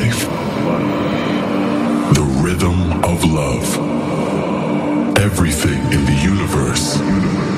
life. The rhythm of love. Everything in the universe